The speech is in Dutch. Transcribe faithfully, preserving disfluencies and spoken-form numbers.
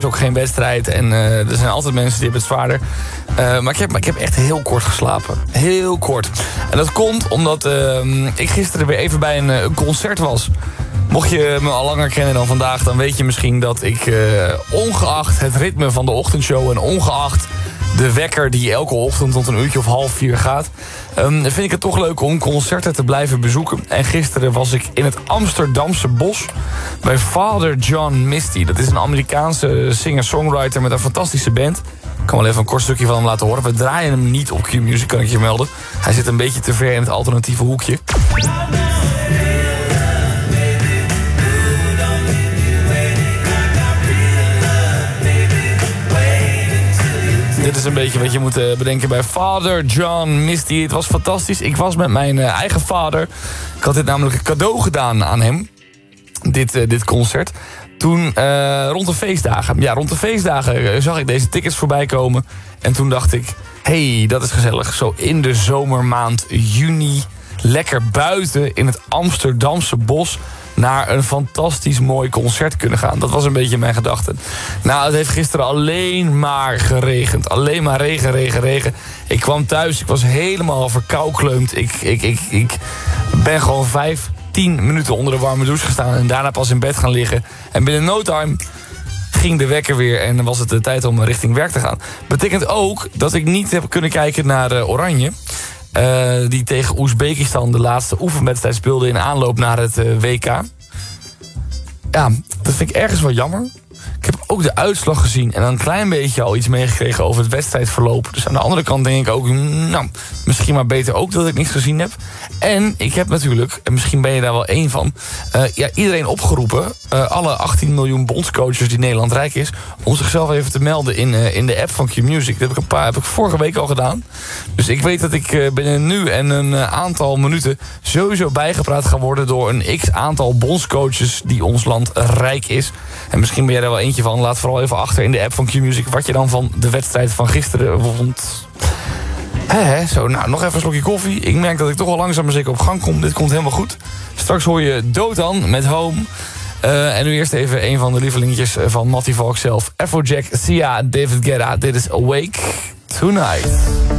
ook geen wedstrijd. En uh, er zijn altijd mensen die hebben het zwaarder. Uh, maar, ik heb, maar ik heb echt heel kort geslapen. Heel kort. En dat komt omdat uh, ik gisteren weer even bij een, een concert was. Mocht je me al langer kennen dan vandaag, dan weet je misschien dat ik uh, ongeacht het ritme van de ochtendshow en ongeacht de wekker die elke ochtend tot een uurtje of half vier gaat, Um, vind ik het toch leuk om concerten te blijven bezoeken. En gisteren was ik in het Amsterdamse Bos bij Father John Misty. Dat is een Amerikaanse singer-songwriter met een fantastische band. Ik kan wel even een kort stukje van hem laten horen. We draaien hem niet op Q-Music, kan ik je melden. Hij zit een beetje te ver in het alternatieve hoekje. Dit is een beetje wat je moet bedenken bij Father John Misty. Het was fantastisch. Ik was met mijn eigen vader. Ik had dit namelijk een cadeau gedaan aan hem. Dit, uh, dit concert. Toen uh, rond de feestdagen. Ja, rond de feestdagen zag ik deze tickets voorbij komen. En toen dacht ik, hé, hey, dat is gezellig. Zo in de zomermaand juni. Lekker buiten in het Amsterdamse Bos naar een fantastisch mooi concert kunnen gaan. Dat was een beetje mijn gedachte. Nou, het heeft gisteren alleen maar geregend. Alleen maar regen, regen, regen. Ik kwam thuis, ik was helemaal verkoukleumd. Ik, ik, ik, ik ben gewoon vijf, tien minuten onder de warme douche gestaan en daarna pas in bed gaan liggen. En binnen no time ging de wekker weer en dan was het de tijd om richting werk te gaan. Betekent ook dat ik niet heb kunnen kijken naar uh, Oranje. Uh, die tegen Oezbekistan de laatste oefenwedstrijd speelde in aanloop naar het uh, W K. Ja, dat vind ik ergens wel jammer. Ik heb ook de uitslag gezien en een klein beetje al iets meegekregen over het wedstrijdverloop. Dus aan de andere kant denk ik ook, nou, misschien maar beter ook dat ik niks gezien heb. En ik heb natuurlijk, en misschien ben je daar wel één van, uh, ja, iedereen opgeroepen, uh, alle achttien miljoen bondscoaches die Nederland rijk is, om zichzelf even te melden in, uh, in de app van Q-Music. Dat heb ik, een paar, heb ik vorige week al gedaan. Dus ik weet dat ik uh, binnen nu en een uh, aantal minuten sowieso bijgepraat ga worden door een x-aantal bondscoaches die ons land rijk is. En misschien ben jij er wel eentje van. Laat vooral even achter in de app van Q-Music wat je dan van de wedstrijd van gisteren vond. Hé, hé, zo, nou, nog even een slokje koffie. Ik merk dat ik toch wel langzaam maar zeker op gang kom. Dit komt helemaal goed. Straks hoor je Dotan met Home. Uh, en nu eerst even een van de lievelingetjes van Matty Valk zelf. Afrojack, Sia, David Guetta. Dit is Awake Tonight.